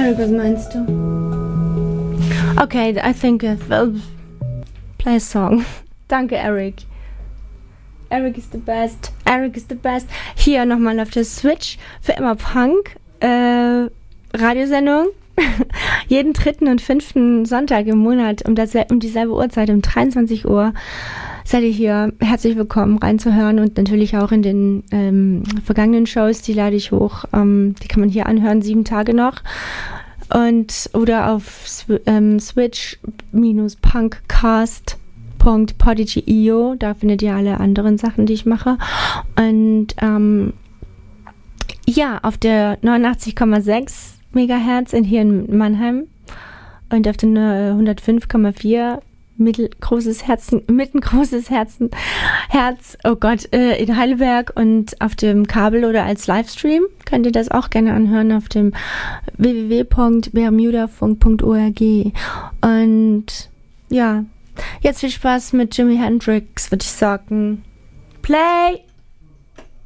Eric, was meinst du? Okay, I think play a song. Danke, Eric. Eric is the best. Eric is the best. Hier nochmal auf der Switch für immer Punk. Radiosendung. Jeden 3. und 5. Sonntag im Monat um dieselbe Uhrzeit, um 23 Uhr. Seid ihr hier herzlich willkommen reinzuhören und natürlich auch in den vergangenen Shows, die lade ich hoch. Die kann man hier anhören, 7 Tage noch. Oder auf switch-punkcast.podigy.io, da findet ihr alle anderen Sachen, die ich mache. Und auf der 89,6 Megahertz hier in Mannheim und auf den 105,4 mittelgroßes Herz, oh Gott, in Heidelberg und auf dem Kabel oder als Livestream könnt ihr das auch gerne anhören auf dem www.bermudafunk.org. Und ja, jetzt viel Spaß mit Jimi Hendrix, würde ich sagen. Play!